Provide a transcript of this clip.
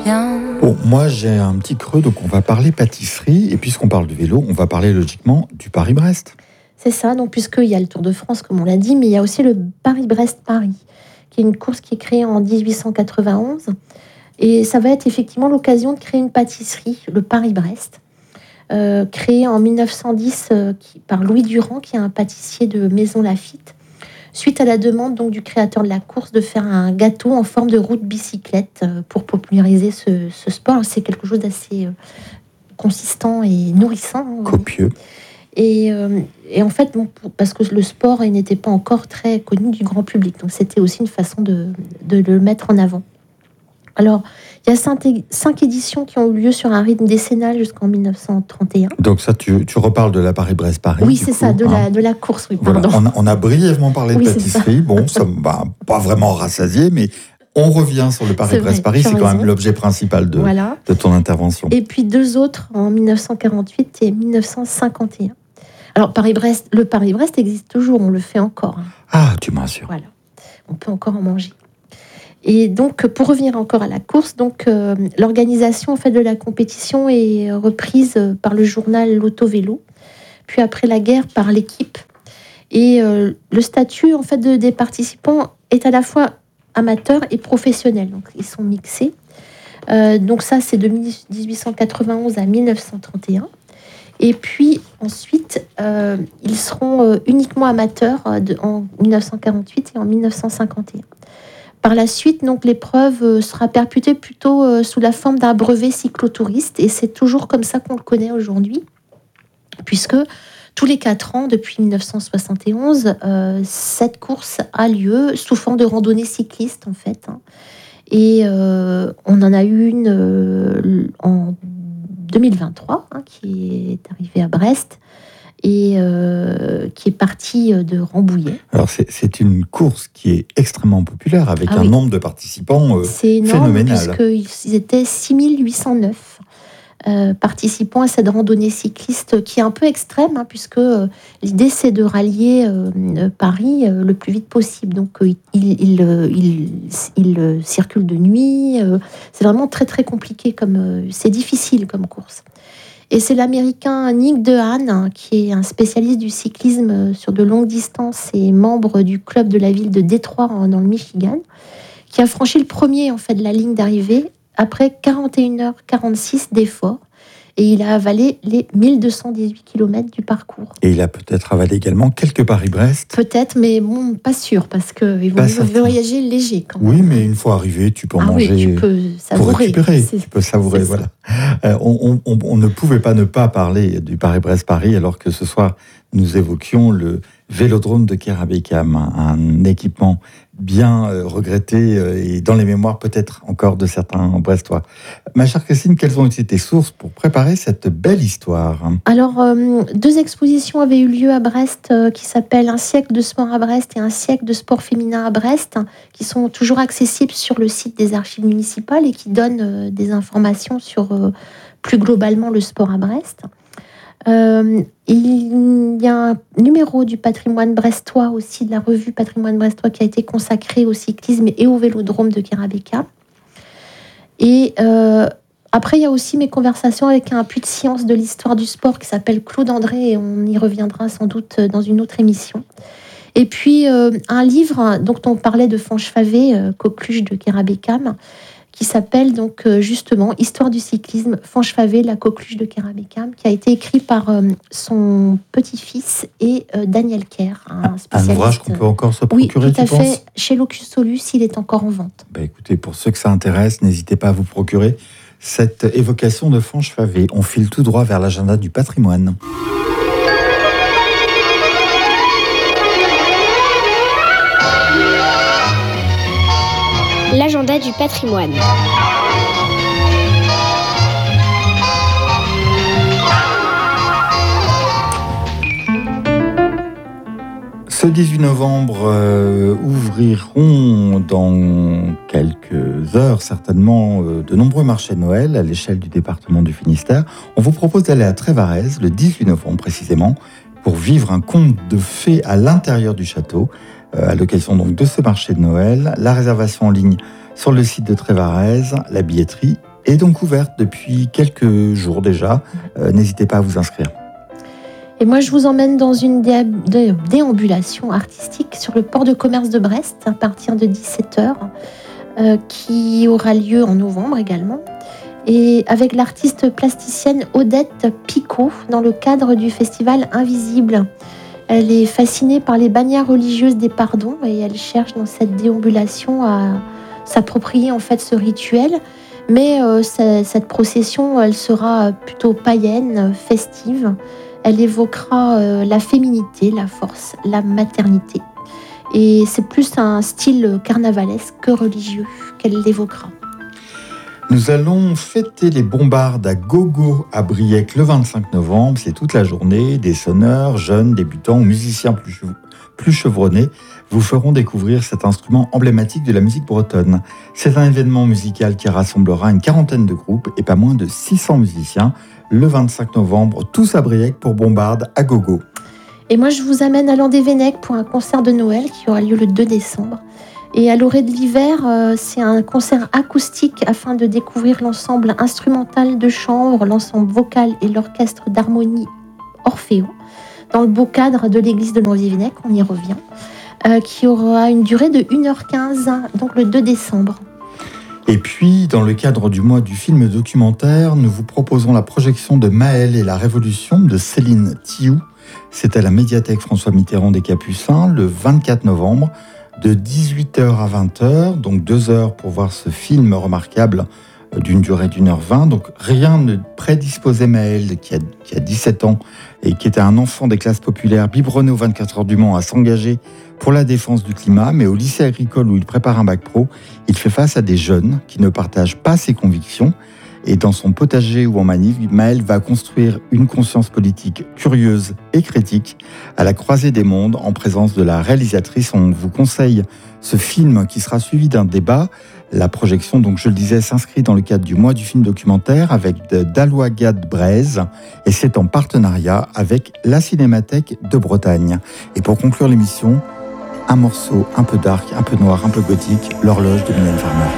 rien. Bon, moi j'ai un petit creux, donc on va parler pâtisserie. Et puisqu'on parle du vélo, on va parler logiquement du Paris-Brest. C'est ça, donc puisqu'il y a le Tour de France, comme on l'a dit, mais il y a aussi le Paris-Brest-Paris, qui est une course qui est créée en 1891. Et ça va être effectivement l'occasion de créer une pâtisserie, le Paris-Brest, créée en 1910 par Louis Durand, qui est un pâtissier de Maison Lafitte, suite à la demande donc, du créateur de la course de faire un gâteau en forme de roue de bicyclette pour populariser ce sport. C'est quelque chose d'assez consistant et nourrissant. Copieux. Et en fait, bon, parce que le sport n'était pas encore très connu du grand public, donc c'était aussi une façon de le mettre en avant. Alors, il y a 5 éditions qui ont eu lieu sur un rythme décennal jusqu'en 1931. Donc ça, tu reparles de la Paris-Brest-Paris. Oui, c'est ça, de la course, oui, pardon. Voilà, on a brièvement parlé de pâtisserie. Bon, ça m'a pas vraiment rassasié, mais on revient sur le Paris-Brest-Paris. C'est quand même l'objet principal de ton intervention. Et puis 2 autres en 1948 et 1951. Alors, le Paris-Brest existe toujours, on le fait encore. Ah, tu m'assures. Voilà, on peut encore en manger. Et donc, pour revenir encore à la course, donc l'organisation en fait, de la compétition est reprise par le journal L'Auto-Vélo, puis après la guerre par l'équipe. Et le statut en fait, des participants est à la fois amateur et professionnel, donc ils sont mixés. Donc ça, c'est de 1891 à 1931. Et puis ensuite, ils seront uniquement amateurs en 1948 et en 1951. Par la suite, donc, l'épreuve sera perputée plutôt sous la forme d'un brevet cyclotouriste, et c'est toujours comme ça qu'on le connaît aujourd'hui, puisque tous les 4 ans, depuis 1971, cette course a lieu sous forme de randonnée cycliste, en fait. Et on en a eu une en 2023, qui est arrivée à Brest, et qui est partie de Rambouillet. Alors c'est une course qui est extrêmement populaire, avec un nombre de participants c'est énorme, phénoménal. Puisqu'ils étaient 6809 participants à cette randonnée cycliste qui est un peu extrême, puisque l'idée c'est de rallier Paris le plus vite possible. Donc il circule de nuit, c'est vraiment très très compliqué, c'est difficile comme course. Et c'est l'Américain Nick Dehaene, qui est un spécialiste du cyclisme sur de longues distances et membre du club de la ville de Détroit dans le Michigan, qui a franchi le premier en fait, de la ligne d'arrivée après 41h46 d'efforts. Et il a avalé les 1218 km du parcours. Et il a peut-être avalé également quelques Paris-Brest. Peut-être, mais bon, pas sûr, parce qu'il vaut voyager léger quand même. Oui, mais une fois arrivé, tu peux en manger. Oui, tu peux savourer. Pour récupérer, tu peux savourer, voilà. On ne pouvait pas ne pas parler du Paris-Brest-Paris, alors que ce soir, nous évoquions le Vélodrome de Kéra-Bécam, un équipement bien regretté et dans les mémoires peut-être encore de certains Brestois. Ma chère Christine, quelles ont été tes sources pour préparer cette belle histoire ? Alors, 2 expositions avaient eu lieu à Brest qui s'appellent Un siècle de sport à Brest et Un siècle de sport féminin à Brest, qui sont toujours accessibles sur le site des archives municipales et qui donnent des informations sur plus globalement le sport à Brest. Il y a un numéro du patrimoine brestois aussi, de la revue Patrimoine brestois, qui a été consacré au cyclisme et au vélodrome de Kéra-Bécam. Et après, il y a aussi mes conversations avec un puits de science de l'histoire du sport qui s'appelle Claude André, et on y reviendra sans doute dans une autre émission. Et puis un livre dont on parlait de Fanchefavé, coqueluche de Kéra-Bécam, qui s'appelle donc justement Histoire du cyclisme, Fanchefavé, la coqueluche de Kéra-Bécam, qui a été écrit par son petit-fils et Daniel Kerr, un spécialiste. Un ouvrage qu'on peut encore se procurer, oui, tout à fait. Chez Locus Solus, il est encore en vente. Écoutez, pour ceux que ça intéresse, n'hésitez pas à vous procurer cette évocation de Fanchefavé. On file tout droit vers l'agenda du patrimoine. L'agenda du patrimoine. Ce 18 novembre ouvriront dans quelques heures certainement de nombreux marchés de Noël à l'échelle du département du Finistère. On vous propose d'aller à Trévarez le 18 novembre précisément pour vivre un conte de fées à l'intérieur du château. À l'occasion donc de ce marché de Noël, la réservation en ligne sur le site de Trévarez, la billetterie est donc ouverte depuis quelques jours déjà. N'hésitez pas à vous inscrire. Et moi, je vous emmène dans une déambulation artistique sur le port de commerce de Brest à partir de 17h, qui aura lieu en novembre également, et avec l'artiste plasticienne Odette Picot dans le cadre du festival Invisible. Elle est fascinée par les bannières religieuses des pardons et elle cherche dans cette déambulation à s'approprier en fait ce rituel. Mais cette procession, elle sera plutôt païenne, festive. Elle évoquera la féminité, la force, la maternité. Et c'est plus un style carnavalesque que religieux qu'elle l'évoquera. Nous allons fêter les bombardes à gogo à Briec le 25 novembre. C'est toute la journée. Des sonneurs, jeunes, débutants ou musiciens plus chevronnés vous feront découvrir cet instrument emblématique de la musique bretonne. C'est un événement musical qui rassemblera une quarantaine de groupes et pas moins de 600 musiciens le 25 novembre, tous à Briec pour bombarde à gogo. Et moi, je vous amène à Landévennec pour un concert de Noël qui aura lieu le 2 décembre. Et à l'orée de l'hiver, c'est un concert acoustique afin de découvrir l'ensemble instrumental de chambre, l'ensemble vocal et l'orchestre d'harmonie Orphéon, dans le beau cadre de l'église de Landévennec, on y revient, qui aura une durée de 1h15, donc le 2 décembre. Et puis, dans le cadre du mois du film documentaire, nous vous proposons la projection de Maëlle et la Révolution de Céline Thioux. C'est à la médiathèque François Mitterrand des Capucins le 24 novembre de 18h à 20h, donc 2 heures pour voir ce film remarquable d'une durée d'1h20. Donc rien ne prédisposait Maëlle, qui a 17 ans et qui était un enfant des classes populaires, biberonné aux 24 heures du Mans, à s'engager pour la défense du climat. Mais au lycée agricole où il prépare un bac pro, il fait face à des jeunes qui ne partagent pas ses convictions. Et dans son potager ou en manif, Maëlle va construire une conscience politique curieuse et critique à la croisée des mondes en présence de la réalisatrice. On vous conseille ce film qui sera suivi d'un débat. La projection, donc je le disais, s'inscrit dans le cadre du mois du film documentaire avec Dallouaga Braise et c'est en partenariat avec la Cinémathèque de Bretagne. Et pour conclure l'émission, un morceau un peu dark, un peu noir, un peu gothique, l'horloge de Mylène Farmer.